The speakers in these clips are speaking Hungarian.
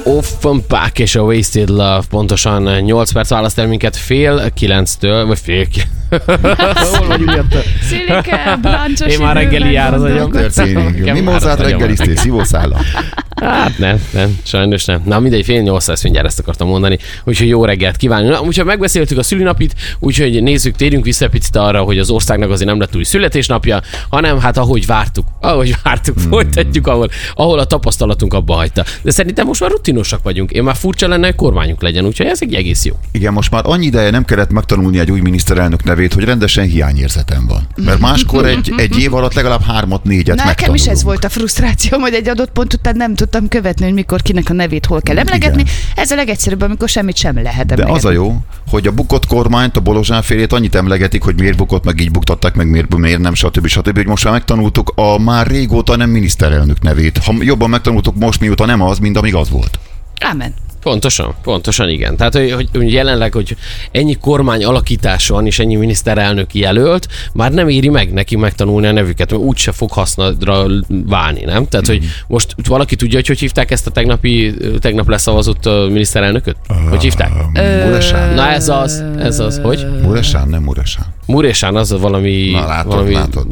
Offenbach és a Wasted Love, pontosan 8 perc választ el minket 8:30-től, vagy fél. Hol vagyunk jöttől? Szilike, blancsos. Én már reggeli jár az agyam. Mimózát reggeliztél, szívószála. Hát nem, sajnos nem. Na mindegy, 7:30 lesz, mindjárt ezt akartam mondani. Úgyhogy jó reggelt kívánunk. Na, úgyhogy megbeszéltük a szülinapit, úgyhogy nézzük, térjünk vissza picit arra, hogy az országnak azért nem lett új születésnapja, hanem hát ahogy vártuk, folytatjuk, ahol a tapasztalatunk abba hagyta. De szerintem most már rutinosak vagyunk. Én már furcsa lenne, hogy kormányunk legyen, úgyhogy ez egy egész jó. Igen, most már annyi ideje nem kellett megtanulni egy új miniszterelnök nevét, hogy rendesen hiányérzetem van. Mert máskor egy év alatt legalább 3-4 megtanulunk. Nekem is ez volt a frusztrációm, hogy egy adott pont után nem tudtam követni, hogy mikor kinek a nevét hol kell emlegetni. Igen. Ez a legegyszerűbb, amikor semmit sem lehet emlegetni. De az a jó, hogy a bukott kormányt, a Bolozsán-félét annyit emlegetik, hogy miért bukott, meg így buktatták, meg miért nem, stb. Hogy most már megtanultuk a már régóta nem miniszterelnök nevét. Ha jobban megtanultuk most, mióta nem az, mint amíg az volt. Amen. Pontosan igen. Tehát, hogy jelenleg, hogy ennyi kormány alakítás van, és ennyi miniszterelnök jelölt, már nem éri meg neki megtanulni a nevüket, mert úgyse fog hasznra válni, nem? Tehát, hogy most valaki tudja, hogy hívták ezt a tegnap leszavazott miniszterelnököt? Hogy hívták? Muresán. Na ez az, hogy? Muresán, nem Muresán. Muresán az valami... Na látod.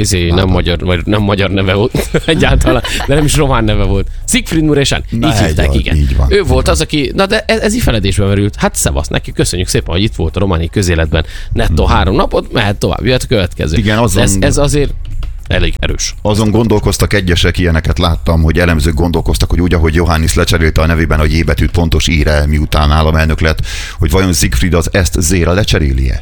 Nem magyar neve volt egyáltalán, de nem is román neve volt. Siegfried Muresán. Így hívták, igen. Így van. Ő volt az, aki, na de ez így feledésbe merült. Hát szevasz neki, köszönjük szépen, hogy itt volt a románi közéletben nettó 3 napot, mehet tovább, jöhet a következő. Igen, ez azért elég erős. Azon gondolkoztak egyesek, ilyeneket láttam, hogy elemzők gondolkoztak, hogy úgy, ahogy Johannis lecserélte a nevében a J betűt pontos I-re, miután államelnök lett, hogy vajon Siegfried az ezt Z-re lecseréli-e?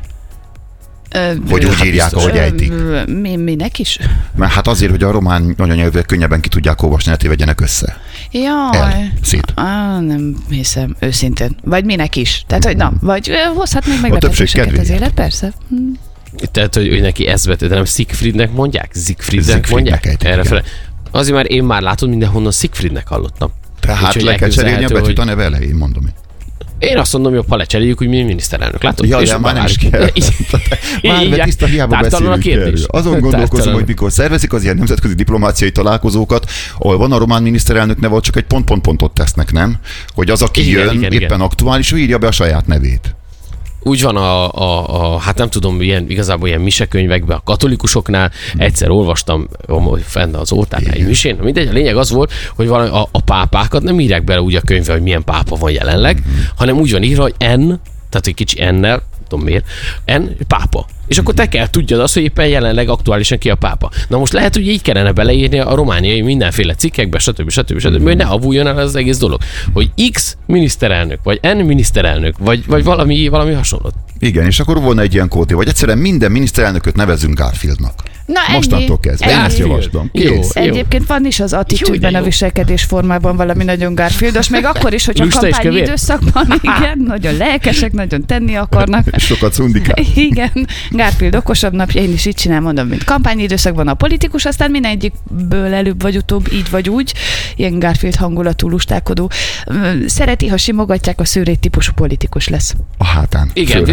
Hogy úgy írják, ahogy ejtik. Minek is? Mert hát azért, hogy a román anyanyelvűek könnyebben ki tudják olvasni, ne tévedjenek össze. Jaj. Szét. Nem hiszem, őszintén. Vagy minek is. Tehát, hogy vagy hozhat még meglepetéseket az élet, persze. Tehát, hogy neki ez betű, de nem Siegfriednek mondják? Siegfriednek mondják? Errefele. Azért már én már látod, mindenhonnan Siegfriednek hallottam. Tehát le kell cserélni a betűt a neve elején, mondom én. Én azt mondom, jobb, ha lecseréljük, hogy mi miniszterelnök. Látod? Ja, de már nem is kell. Már tiszta hiába beszélünk erről. Azon gondolkozom, hogy mikor szervezik az ilyen nemzetközi diplomáciai találkozókat, ahol van a román miniszterelnök neve, csak egy pontot tesznek, nem? Hogy az, aki jön, éppen aktuális, ő írja be a saját nevét. Úgy van hát nem tudom, igazából ilyen misekönyvekben, a katolikusoknál egyszer olvastam fenn az oltárnál egy misén, mindegy, a lényeg az volt, hogy a pápákat nem írják bele úgy a könyvbe, hogy milyen pápa van jelenleg, hanem úgy van írva, hogy N, tehát egy kicsi N-nel, tudom miért, N, pápa. És akkor te kell tudjad azt, hogy éppen jelenleg aktuálisan ki a pápa. Na most lehet, hogy így kellene beleírni a romániai mindenféle cikkekbe, stb. Hogy ne avuljon el az egész dolog. Hogy X miniszterelnök, vagy N miniszterelnök, vagy valami hasonlót. Igen, és akkor volna egy ilyen kódé, vagy egyszerűen minden miniszterelnököt nevezünk Garfieldnak. Na, mostantól kezdve. Én ezt javaslom. Egyébként van is az attitűdben, a viselkedés formában valami nagyon Garfieldos, még akkor is, hogyha kampányi időszakban, igen, nagyon lelkesek, nagyon tenni akarnak. Sokat szundikál. Igen, Garfield okosabb napja, én is így csinálom, mondom, mint kampányi időszakban a politikus, aztán mindegyikből előbb vagy utóbb, így vagy úgy, ilyen Garfield hangulatú lustálkodó. Szereti, ha simogatják, a szőrét típusú politikus lesz. A hátán. Igen,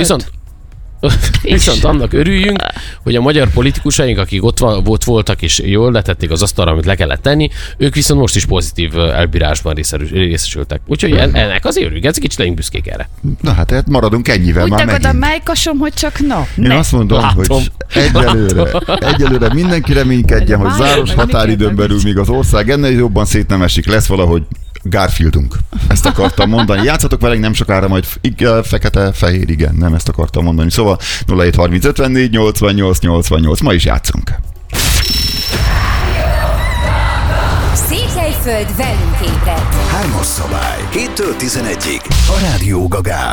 viszont annak örüljünk, hogy a magyar politikusaink, akik ott voltak és jól letették az asztalra, amit le kellett tenni, ők viszont most is pozitív elbírásban részesültek. Úgyhogy ennek azért örüljünk, ez kicsit legyünk büszkék erre. Na hát maradunk ennyivel úgy már megint. Úgy tagad a májkasom, hogy csak Én azt mondom, hogy egyelőre mindenki reménykedjen, hogy záros határidőn belül, míg az ország ennél jobban szét nem esik, lesz valahogy Garfieldunk. Ezt akartam mondani. Játszatok velünk nem sokára, majd fekete, fehér, igen, nem ezt akartam mondani. Szóval 0730 54 88 88. Ma is játszunk. Székelyföld velünk ébred. 3-as szabály. 7-től 11-ig. A Rádió Gagán.